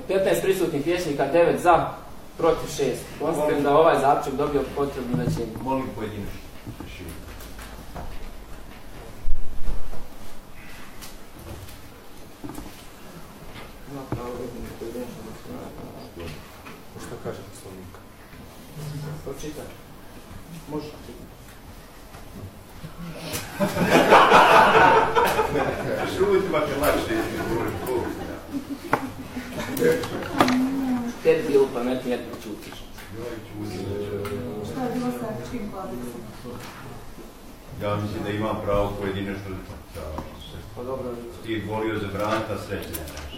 15 prisutnih vijećnika, 9 za, protiv 6. Konstatujem da ovaj zaključak dobio potrebnu većinu. Molim pojedinačno. Što kaže poslovnik? Pročitaj. Možeš pročitati. Šuti pa će lakše Tebi bilo pametnije da čutiš. Šta je bilo sa etičkim kodeksom? Ja mislim da imam pravo pojedinačno Pa dobro. ti volio zabraniti, a sreće.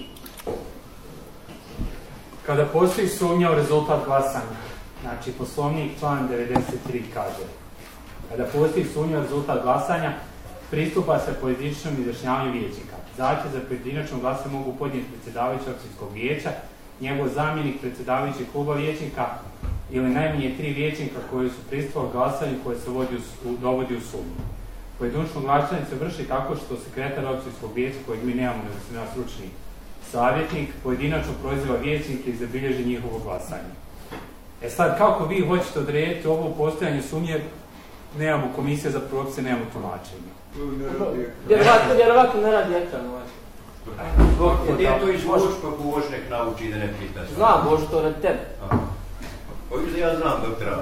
Kada postoji sumnja u rezultat glasanja, znači poslovnik član 93 kaže, kada postoji sumnja u rezultat glasanja, pristupa se pojedinačnom izjašnjavanju vijećnika. Zahtjev za pojedinačno glasanje mogu podnijeti predsjedavajući općinskog vijeća, njegov zamjenik predsjedavajući kluba vijećnika ili najmanje 3 vijećnika koji su prisustvovali glasanju koje se dovodi u sumnju. Pojedinačno glasanje se vrši tako što sekretar općinskog vijeća, kojeg mi nemamo, nego se nema stručni savjetnik, pojedinačno proziva vijećnike i zabilježi njihovo glasanje. E sad, kako vi hoćete odrediti ovo postojanje sumnje, nemamo komisije za propise, nemamo tumačenja. Vjerovatno ne radi ekran. Gdje je to izvuč, pa Bož nek nauči da ne pita. Znam, Bože, to radi tebe. Hoću da ja znam doktora.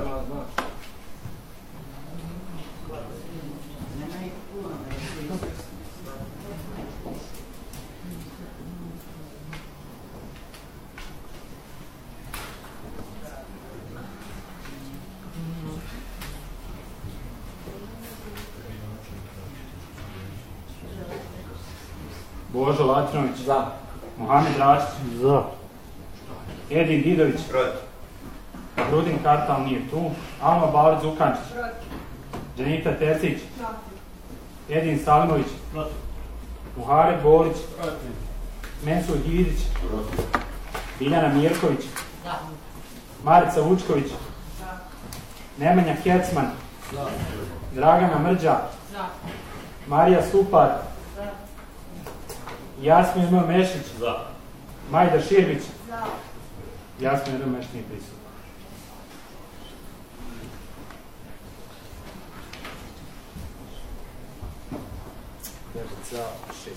Božo Latrinović. Za. Mohamed Rašić. Za. Edin Didović. Protiv. Rudin Kartal nije tu. Alma Balić Zukančić. Dženita Tercić. Edin Salimović. Muhareb Bolić. Mensur Gidić. Biljana Mirković. Marica Vučković. Nemanja Kecman. Dragana Mrđa. Marija Stupar. Jasmin M. Mešić. Za. Majda Širbić. Za. Jasmin M. Mešić nije prisutan. Za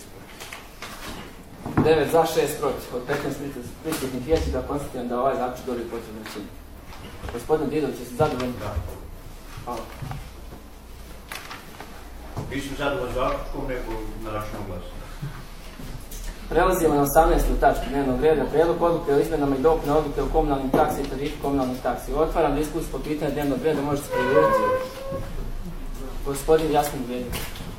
6 protiv. 9 za, 6 protiv. Od 15 prisutnih vijećnika konstatujem da ovaj zaključak dobio potrebnu većinu. Gospodin Didović, jeste zadovoljni? Da. Hvala. Mi smo zadovoljni zaključkom, nego na našem glasu. Prelazimo na 18. tačku dnevnog reda. Prijedlog odluke o izmjenama i dopune odluke o komunalnim taksi i tarifi komunalnih taksi. Otvaram diskusiju po pitanju dnevnog reda, možete se prijaviti. Gospodin Jasmin Vjednik.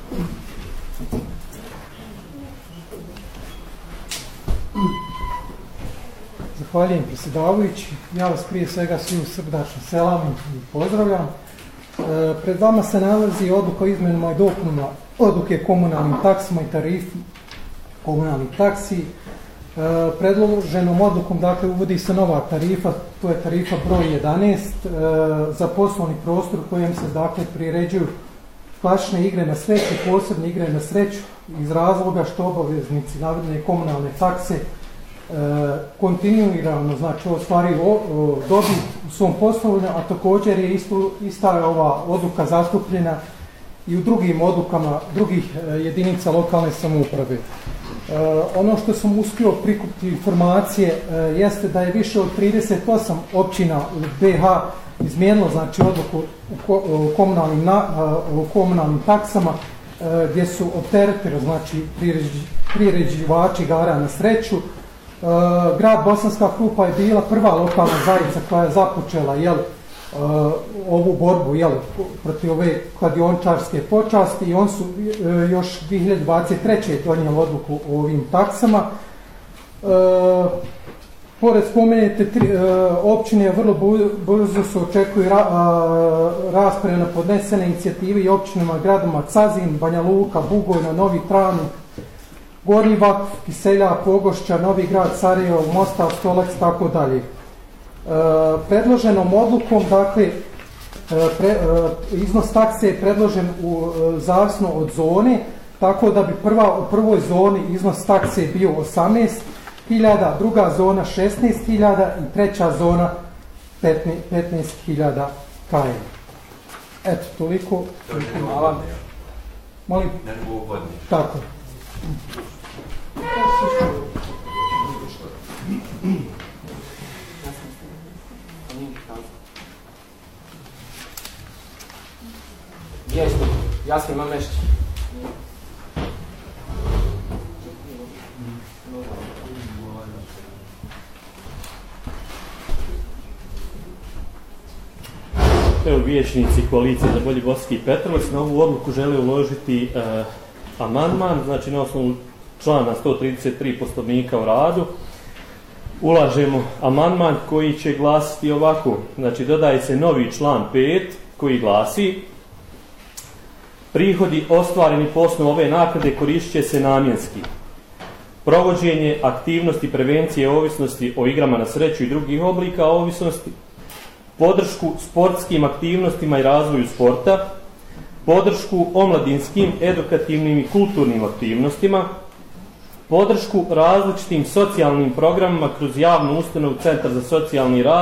Zahvaljujem predsjedavajući. Ja vas prije svega svi srdačno selam i pozdravljam. Pred vama se nalazi odluka o izmjenama i dopunama odluke o komunalnim taksama i tarifi komunalnih taksi. Predloženom odlukom dakle uvodi se nova tarifa, to je tarifa broj 11 za poslovni prostor u kojem se dakle priređuju klasične igre na sreću, posebne igre na sreću iz razloga što obaveznici navedene komunalne takse kontinuirano znači ostvaruju dobit u svom poslovanju, a također je ista ova odluka zastupljena i u drugim odlukama drugih jedinica lokalne samouprave. Ono što sam uspio prikupiti informacije jeste da je više od 38 općina u BiH izmijenilo znači odluku o komunalnim taksama gdje su opteretili znači priređivači igara na sreću. Grad Bosanska Krupa je bila prva lokalna zajednica koja je započela ovu borbu protiv ove kladiončarske počasti i on su još 2023. donijeli odluku o ovim taksama. Pored spomenute općine vrlo brzo se očekuju rasprave na podnesene inicijative i općinama gradoma Cazin, Banja Luka, Bugojno, Novi Travnik, Gornji Vakuf, Kiselja, Pogošća, Novi Grad, Sarajevo, Mostar, Stolac, tako dalje. Predloženom odlukom, dakle, iznos takse je predložen zavisno od zone, tako da bi u prvoj zoni iznos takse bio 18, 15.000, druga zona 16.000 i treća zona 15.000 km. Eto, toliko. Hvala. Molim? Ne mogu ugodni. Tako. Vječnik, Jasmin Mamešć. Evo, vijećnici koalicije za bolji Bosanski Petrovac na ovu odluku žele uložiti amandman, znači na osnovu člana 133 Poslovnika o radu ulažemo amandman koji će glasiti ovako, znači dodaje se novi član 5 koji glasi: prihodi ostvareni po osnovu ove naknade koristit će se namjenski. Provođenje aktivnosti prevencije ovisnosti o igrama na sreću i drugih oblika ovisnosti, podršku sportskim aktivnostima i razvoju sporta, podršku omladinskim, edukativnim i kulturnim aktivnostima, podršku različitim socijalnim programima kroz javnu ustanovu Centar za socijalni rad